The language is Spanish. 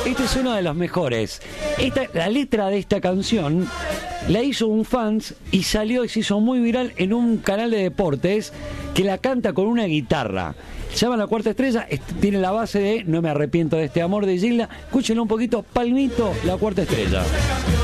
Este es uno de los mejores. La letra de esta canción la hizo un fans y salió y se hizo muy viral en un canal de deportes que la canta con una guitarra. Se llama La Cuarta Estrella, tiene la base de No me arrepiento de este amor de Gilda. Escúchenlo un poquito, Palmito, La Cuarta Estrella.